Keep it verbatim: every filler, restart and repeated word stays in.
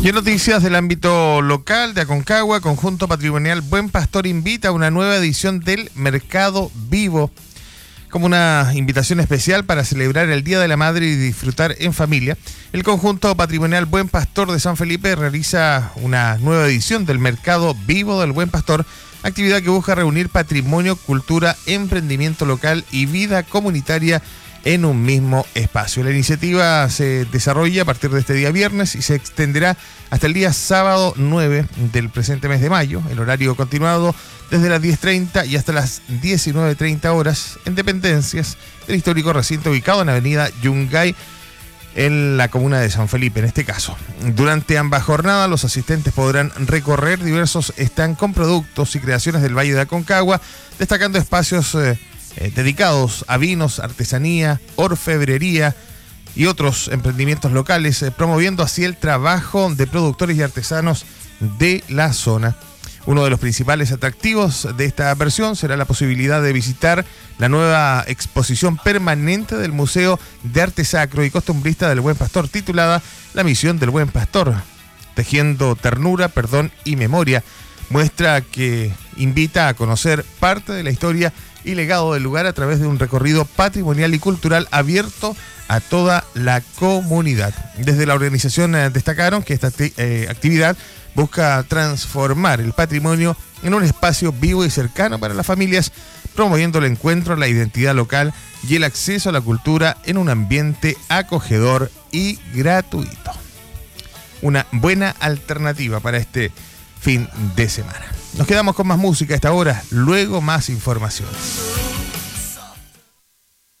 Y en noticias del ámbito local de Aconcagua, Conjunto Patrimonial Buen Pastor invita a una nueva edición del Mercado Vivo, como una invitación especial para celebrar el Día de la Madre y disfrutar en familia. El Conjunto Patrimonial Buen Pastor de San Felipe realiza una nueva edición del Mercado Vivo del Buen Pastor, actividad que busca reunir patrimonio, cultura, emprendimiento local y vida comunitaria en un mismo espacio. La iniciativa se desarrolla a partir de este día viernes y se extenderá hasta el día sábado nueve del presente mes de mayo, el horario continuado desde las diez treinta y hasta las diecinueve treinta horas en dependencias del histórico recinto ubicado en avenida Yungay, en la comuna de San Felipe, en este caso. Durante ambas jornadas, los asistentes podrán recorrer diversos stands con productos y creaciones del Valle de Aconcagua, destacando espacios eh, eh, dedicados a vinos, artesanía, orfebrería y otros emprendimientos locales, eh, promoviendo así el trabajo de productores y artesanos de la zona. Uno de los principales atractivos de esta versión será la posibilidad de visitar la nueva exposición permanente del Museo de Arte Sacro y Costumbrista del Buen Pastor, titulada La Misión del Buen Pastor, tejiendo ternura, perdón y memoria. Muestra que invita a conocer parte de la historia y legado del lugar a través de un recorrido patrimonial y cultural abierto a toda la comunidad. Desde la organización eh, destacaron que esta eh, actividad busca transformar el patrimonio en un espacio vivo y cercano para las familias, promoviendo el encuentro, la identidad local y el acceso a la cultura en un ambiente acogedor y gratuito. Una buena alternativa para este fin de semana. Nos quedamos con más música a esta hora, luego más información.